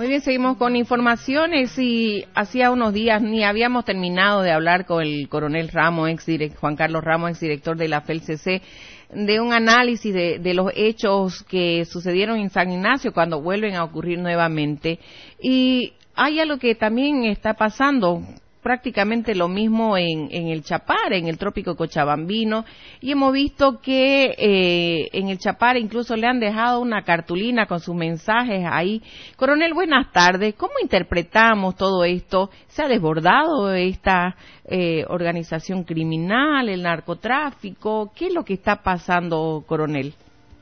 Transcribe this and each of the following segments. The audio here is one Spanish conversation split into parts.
Muy bien, seguimos con informaciones y hacía unos días ni habíamos terminado de hablar con el coronel Ramos, Juan Carlos Ramos, exdirector de la FELCC, de un análisis de los hechos que sucedieron en San Ignacio cuando vuelven a ocurrir nuevamente. Y hay algo que también está pasando, prácticamente lo mismo en el Chapare, en el trópico cochabambino, y hemos visto que en el Chapare incluso le han dejado una cartulina con sus mensajes ahí. Coronel, buenas tardes. ¿Cómo interpretamos todo esto? ¿Se ha desbordado esta organización criminal, el narcotráfico? ¿Qué es lo que está pasando, coronel?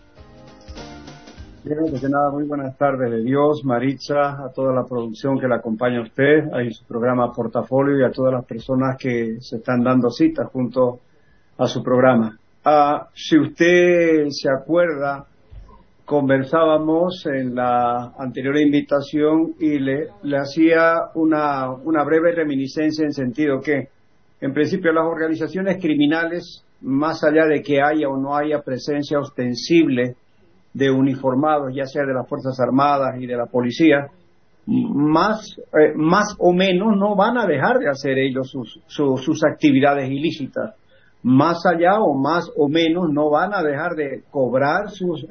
Bien, de nada, muy buenas tardes de Dios, Maritza, a toda la producción que la acompaña a usted, a su programa Portafolio y a todas las personas que se están dando cita junto a su programa. Si usted se acuerda, conversábamos en la anterior invitación y le hacía una breve reminiscencia en sentido que, en principio, las organizaciones criminales, más allá de que haya o no haya presencia ostensible de uniformados, ya sea de las Fuerzas Armadas y de la policía, más o menos no van a dejar de hacer ellos sus actividades ilícitas. Más allá o más o menos no van a dejar de cobrar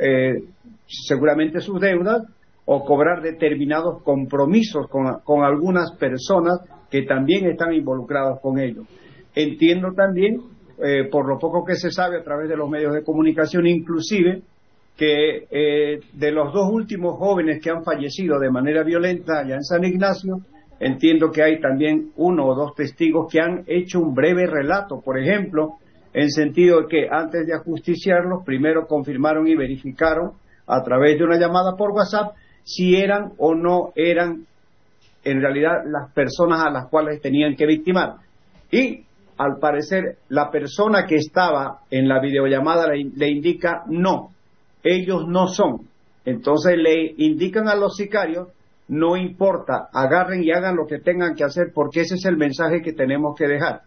seguramente sus deudas o cobrar determinados compromisos con algunas personas que también están involucradas con ellos. Entiendo también, por lo poco que se sabe a través de los medios de comunicación, inclusive, que de los dos últimos jóvenes que han fallecido de manera violenta allá en San Ignacio, entiendo que hay también uno o dos testigos que han hecho un breve relato, por ejemplo, en sentido de que antes de ajusticiarlos, primero confirmaron y verificaron a través de una llamada por WhatsApp si eran o no eran en realidad las personas a las cuales tenían que victimar. Y al parecer la persona que estaba en la videollamada le indica no. Ellos no son. Entonces le indican a los sicarios, no importa, agarren y hagan lo que tengan que hacer, porque ese es el mensaje que tenemos que dejar.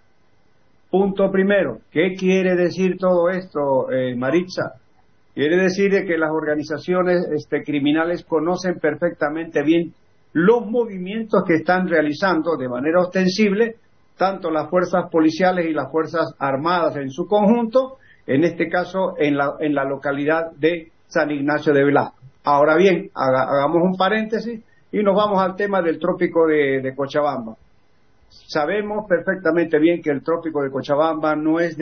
Punto primero. ¿Qué quiere decir todo esto, Maritza? Quiere decir que las organizaciones criminales conocen perfectamente bien los movimientos que están realizando de manera ostensible, tanto las fuerzas policiales y las fuerzas armadas en su conjunto, en este caso en la localidad de San Ignacio de Velasco. Ahora bien, hagamos un paréntesis y nos vamos al tema del trópico de Cochabamba. Sabemos perfectamente bien que el trópico de Cochabamba no es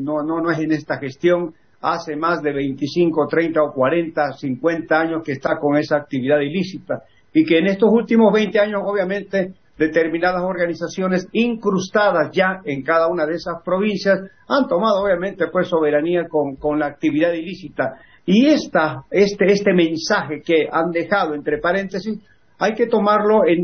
en esta gestión, hace más de 25, 30 o 40, 50 años que está con esa actividad ilícita y que en estos últimos 20 años obviamente determinadas organizaciones incrustadas ya en cada una de esas provincias han tomado obviamente pues soberanía con la actividad ilícita. Y este mensaje que han dejado entre paréntesis hay que tomarlo en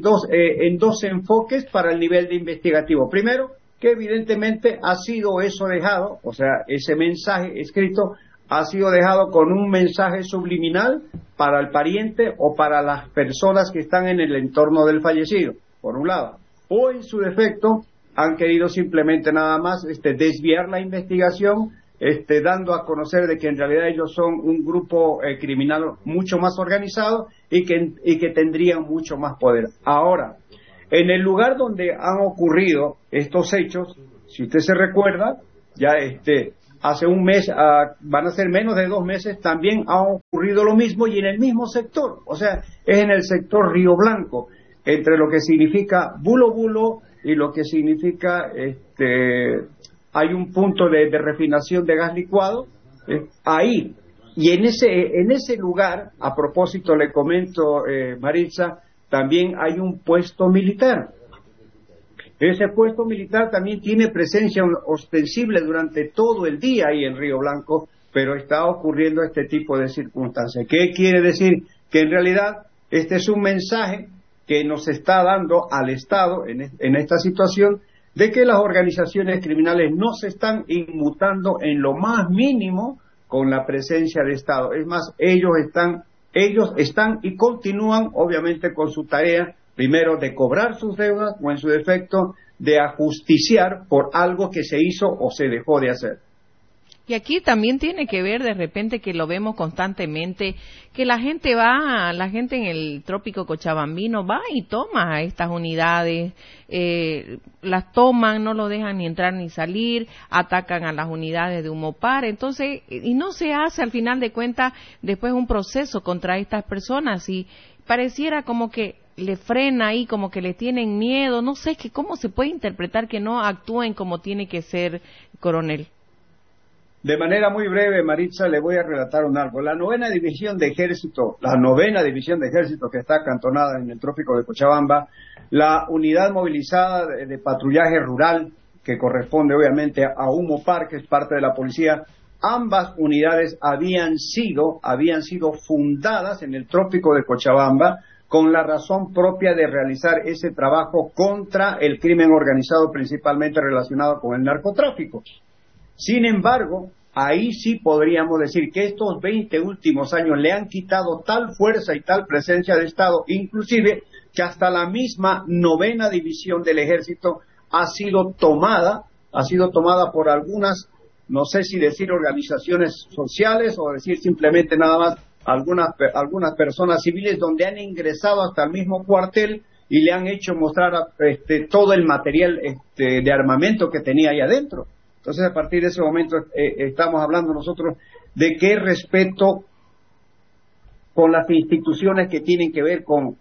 dos enfoques para el nivel de investigativo. Primero, que evidentemente ha sido eso dejado, o sea, ese mensaje escrito ha sido dejado con un mensaje subliminal para el pariente o para las personas que están en el entorno del fallecido, por un lado. O en su defecto han querido simplemente nada más desviar la investigación, dando a conocer de que en realidad ellos son un grupo criminal mucho más organizado y que tendrían mucho más poder. Ahora, en el lugar donde han ocurrido estos hechos, si usted se recuerda, ya hace un mes, van a ser menos de 2 meses, también ha ocurrido lo mismo y en el mismo sector, o sea, es en el sector Río Blanco, entre lo que significa Bulo Bulo y lo que significa hay un punto de refinación de gas licuado ahí, y en ese lugar, a propósito le comento, Maritza, también hay un puesto militar. Ese puesto militar también tiene presencia ostensible durante todo el día ahí en Río Blanco, pero está ocurriendo este tipo de circunstancias. ¿Qué quiere decir? Que en realidad este es un mensaje que nos está dando al Estado en esta situación de que las organizaciones criminales no se están inmutando en lo más mínimo con la presencia de Estado. Es más, ellos están y continúan obviamente con su tarea, primero de cobrar sus deudas o en su defecto de ajusticiar por algo que se hizo o se dejó de hacer. Y aquí también tiene que ver de repente que lo vemos constantemente, que la gente en el trópico cochabambino va y toma a estas unidades, las toman, no lo dejan ni entrar ni salir, atacan a las unidades de Humopar, entonces, y no se hace al final de cuentas después un proceso contra estas personas y pareciera como que le frena ahí, como que le tienen miedo, no sé, que cómo se puede interpretar que no actúen como tiene que ser, coronel. De manera muy breve, Maritza, le voy a relatar algo. La novena división de ejército que está acantonada en el trópico de Cochabamba, la unidad movilizada de patrullaje rural, que corresponde obviamente a Humopar, que es parte de la policía, ambas unidades habían sido fundadas en el trópico de Cochabamba con la razón propia de realizar ese trabajo contra el crimen organizado, principalmente relacionado con el narcotráfico. Sin embargo, ahí sí podríamos decir que estos 20 últimos años le han quitado tal fuerza y tal presencia de Estado, inclusive que hasta la misma novena división del ejército ha sido tomada por algunas, no sé si decir organizaciones sociales o decir simplemente nada más algunas personas civiles, donde han ingresado hasta el mismo cuartel y le han hecho mostrar todo el material de armamento que tenía ahí adentro. Entonces, a partir de ese momento estamos hablando nosotros de qué respeto con las instituciones que tienen que ver con,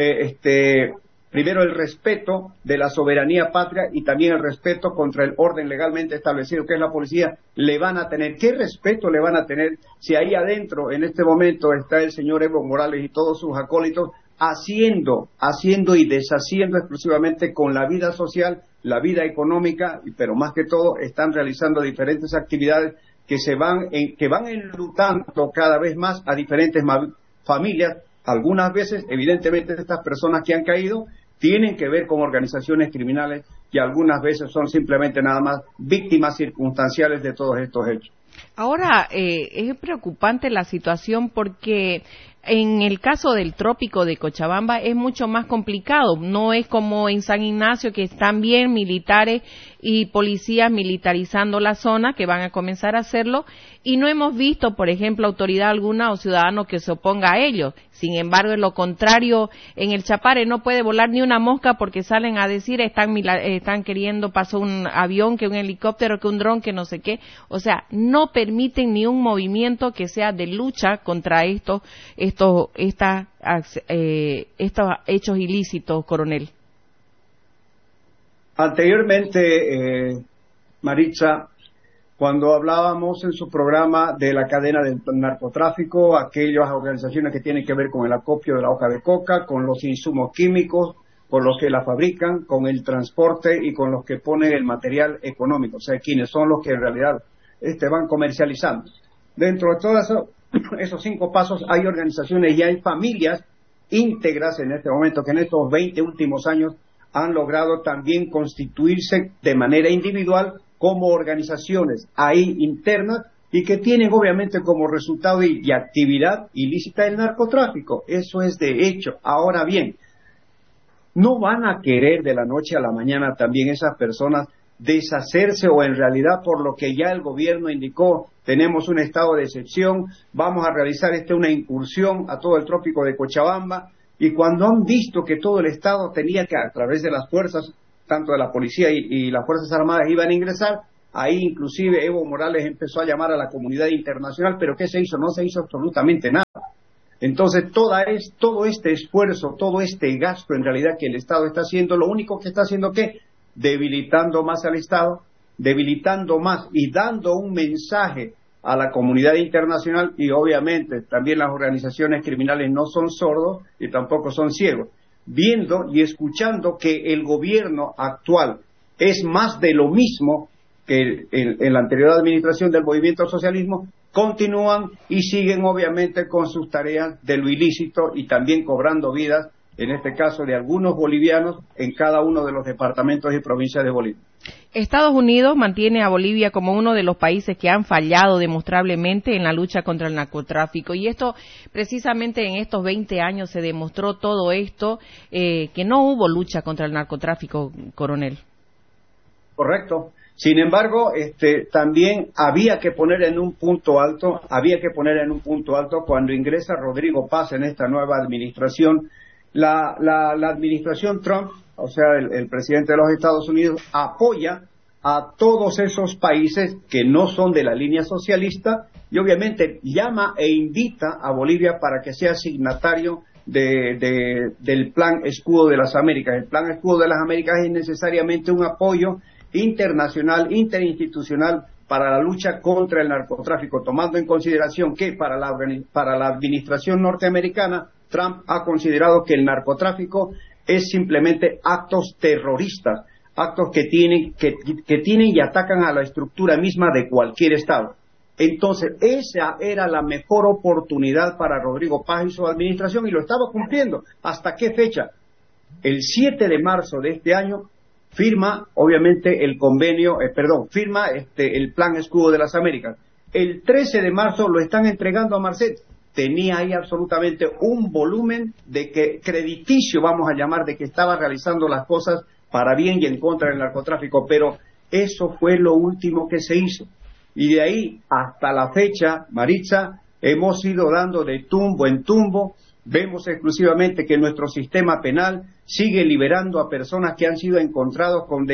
primero, el respeto de la soberanía patria y también el respeto contra el orden legalmente establecido, que es la policía, le van a tener. ¿Qué respeto le van a tener si ahí adentro, en este momento, está el señor Evo Morales y todos sus acólitos haciendo y deshaciendo exclusivamente con la vida social, la vida económica, pero más que todo están realizando diferentes actividades que van enlutando cada vez más a diferentes familias? Algunas veces, evidentemente, estas personas que han caído tienen que ver con organizaciones criminales y algunas veces son simplemente nada más víctimas circunstanciales de todos estos hechos. Ahora, es preocupante la situación porque en el caso del trópico de Cochabamba es mucho más complicado, no es como en San Ignacio, que están bien militares y policías militarizando la zona, que van a comenzar a hacerlo, y no hemos visto, por ejemplo, autoridad alguna o ciudadano que se oponga a ellos. Sin embargo, es lo contrario, en el Chapare no puede volar ni una mosca porque salen a decir, están queriendo, pasó un avión, que un helicóptero, que un dron, que no sé qué, o sea, no permiten ni un movimiento que sea de lucha contra estos hechos ilícitos, coronel. Anteriormente, Maritza, cuando hablábamos en su programa de la cadena del narcotráfico, aquellas organizaciones que tienen que ver con el acopio de la hoja de coca, con los insumos químicos, con los que la fabrican, con el transporte y con los que ponen el material económico, o sea, quienes son los que en realidad van comercializando. Dentro de todos esos 5 pasos hay organizaciones y hay familias íntegras en este momento que en estos 20 últimos años han logrado también constituirse de manera individual como organizaciones ahí internas y que tienen obviamente como resultado y actividad ilícita el narcotráfico. Eso es de hecho. Ahora bien, no van a querer de la noche a la mañana también esas personas deshacerse, o en realidad por lo que ya el gobierno indicó, tenemos un estado de excepción, vamos a realizar una incursión a todo el trópico de Cochabamba, y cuando han visto que todo el estado tenía que, a través de las fuerzas, tanto de la policía y las fuerzas armadas iban a ingresar, ahí inclusive Evo Morales empezó a llamar a la comunidad internacional, pero ¿qué se hizo? No se hizo absolutamente nada. Entonces todo este esfuerzo, todo este gasto en realidad que el Estado está haciendo, lo único que está haciendo, ¿qué? Debilitando más al Estado, debilitando más y dando un mensaje a la comunidad internacional, y obviamente también las organizaciones criminales no son sordos y tampoco son ciegos, viendo y escuchando que el gobierno actual es más de lo mismo que en la anterior administración del movimiento al socialismo, continúan y siguen obviamente con sus tareas de lo ilícito y también cobrando vidas, en este caso de algunos bolivianos, en cada uno de los departamentos y provincias de Bolivia. Estados Unidos mantiene a Bolivia como uno de los países que han fallado demostrablemente en la lucha contra el narcotráfico, y esto precisamente en estos 20 años se demostró todo esto, que no hubo lucha contra el narcotráfico, coronel. Correcto. Sin embargo, también había que poner en un punto alto cuando ingresa Rodrigo Paz en esta nueva administración. La administración Trump, o sea, el presidente de los Estados Unidos, apoya a todos esos países que no son de la línea socialista y obviamente llama e invita a Bolivia para que sea signatario del Plan Escudo de las Américas. El Plan Escudo de las Américas es necesariamente un apoyo internacional, interinstitucional para la lucha contra el narcotráfico, tomando en consideración que para la administración norteamericana, Trump ha considerado que el narcotráfico es simplemente actos terroristas, actos que tienen y atacan a la estructura misma de cualquier Estado. Entonces, esa era la mejor oportunidad para Rodrigo Paz y su administración, y lo estaba cumpliendo. ¿Hasta qué fecha? El 7 de marzo de este año firma, obviamente, el Plan Escudo de las Américas. El 13 de marzo lo están entregando a Marcet. Tenía ahí absolutamente un volumen crediticio, vamos a llamar, de que estaba realizando las cosas para bien y en contra del narcotráfico, pero eso fue lo último que se hizo. Y de ahí hasta la fecha, Maritza, hemos ido dando de tumbo en tumbo. Vemos exclusivamente que nuestro sistema penal sigue liberando a personas que han sido encontrados con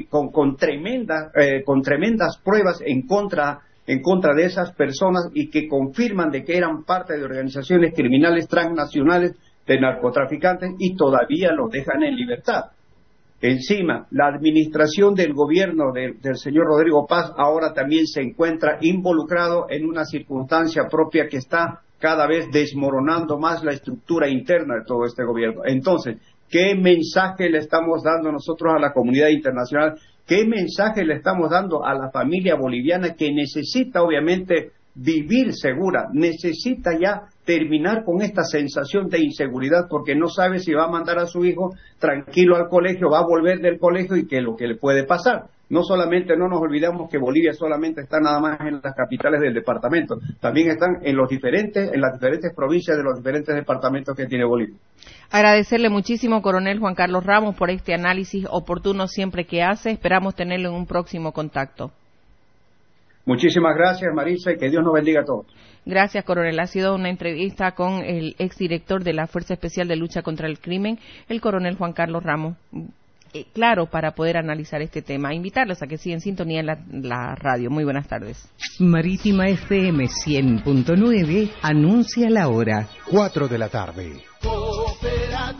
tremendas pruebas en contra de esas personas y que confirman de que eran parte de organizaciones criminales transnacionales de narcotraficantes y todavía los dejan en libertad. Encima, la administración del gobierno del señor Rodrigo Paz ahora también se encuentra involucrado en una circunstancia propia que está cada vez desmoronando más la estructura interna de todo este gobierno. Entonces, ¿qué mensaje le estamos dando nosotros a la comunidad internacional? ¿Qué mensaje le estamos dando a la familia boliviana que necesita, obviamente, vivir segura? Necesita ya terminar con esta sensación de inseguridad porque no sabe si va a mandar a su hijo tranquilo al colegio, va a volver del colegio y qué es lo que le puede pasar. No nos olvidamos que Bolivia solamente está nada más en las capitales del departamento, también están en las diferentes provincias de los diferentes departamentos que tiene Bolivia. Agradecerle muchísimo, coronel Juan Carlos Ramos, por este análisis oportuno siempre que hace. Esperamos tenerlo en un próximo contacto. Muchísimas gracias, Marisa, y que Dios nos bendiga a todos. Gracias, coronel. Ha sido una entrevista con el exdirector de la Fuerza Especial de Lucha contra el Crimen, el coronel Juan Carlos Ramos. Claro, para poder analizar este tema. Invitarlos a que sigan en sintonía en la radio. Muy buenas tardes. Marítima FM 100.9 anuncia la hora. 4 de la tarde. Cooperativa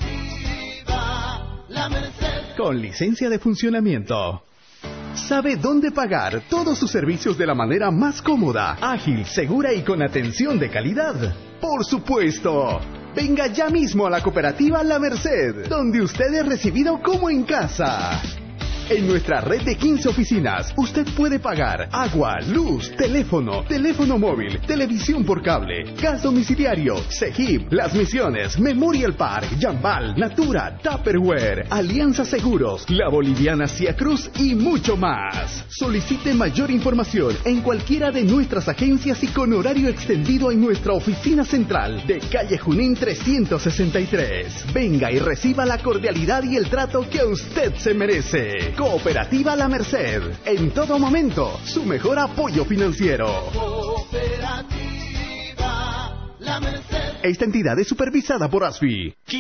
La Merced. Con licencia de funcionamiento. ¿Sabe dónde pagar todos sus servicios de la manera más cómoda, ágil, segura y con atención de calidad? ¡Por supuesto! Venga ya mismo a la cooperativa La Merced, donde usted es recibido como en casa. En nuestra red de 15 oficinas, usted puede pagar agua, luz, teléfono móvil, televisión por cable, gas domiciliario, Cegip, Las Misiones, Memorial Park, Jambal, Natura, Tupperware, Alianza Seguros, La Boliviana Cia Cruz y mucho más. Solicite mayor información en cualquiera de nuestras agencias y con horario extendido en nuestra oficina central de calle Junín 363. Venga y reciba la cordialidad y el trato que usted se merece. Cooperativa La Merced, en todo momento, su mejor apoyo financiero. Cooperativa La Merced. Esta entidad es supervisada por ASFI.